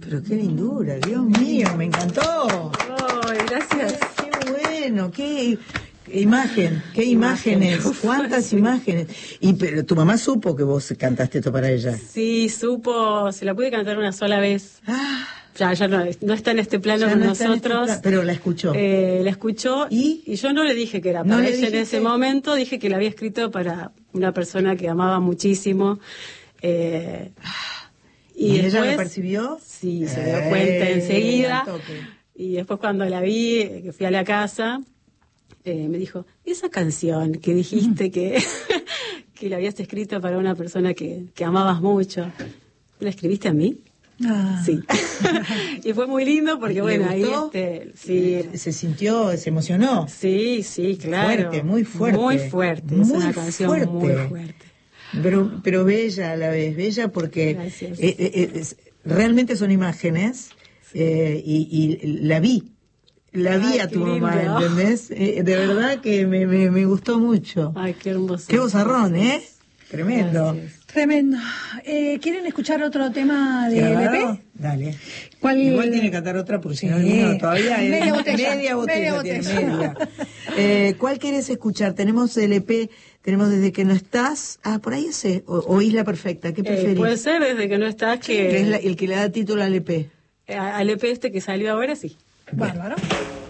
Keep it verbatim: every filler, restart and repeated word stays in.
pero qué lindura, Dios mío, me encantó. Ay, gracias. Qué bueno, qué imagen, qué imágenes, cuántas imágenes. Y pero tu mamá supo que vos cantaste esto para ella. Sí, supo, se la pude cantar una sola vez. Ah, Ya, ya no, no está en este plano ya con no está en este nosotros. plan, pero la escuchó. Eh, la escuchó ¿Y? y yo no le dije que era ¿No para le ella en dijiste? ese momento, dije que la había escrito para una persona que amaba muchísimo. Eh, ¿Y, y ella después, lo percibió? Sí, se dio Eh, cuenta enseguida. al toque. Y después cuando la vi, eh, que fui a la casa, eh, me dijo, esa canción que dijiste que, que la habías escrito para una persona que, que amabas mucho, ¿la escribiste a mí? Ah. Sí. Y fue muy lindo porque, ¿Le bueno, ahí gustó? este, sí. Se sintió, se emocionó. Sí, sí, claro. Fuerte, muy fuerte. Muy fuerte, muy es una canción fuerte. muy fuerte. Pero, pero bella a la vez, bella porque Gracias. eh, eh, es, realmente son imágenes eh, y, y la vi, la vi Ay, a qué tu mamá, lindo. ¿entendés? Eh, de verdad que me, me, me gustó mucho. Ay, qué hermoso. Qué vozarrón, ¿eh? Tremendo. Gracias. Tremendo. Eh, ¿Quieren escuchar otro tema de L Claro, P? dale. ¿Cuál? Igual tiene que cantar otra porque si no Sí. el vino todavía es Media botella, media botella, media tiene, botella. media. Eh, ¿Cuál querés escuchar? Tenemos L P, tenemos Desde que no estás. Ah, por ahí ese. O, o Isla Perfecta, ¿qué Eh, preferís? puede ser desde que no estás que, Que es la- el que le da título al E P. eh, al E P este que salió ahora, sí. Bárbaro.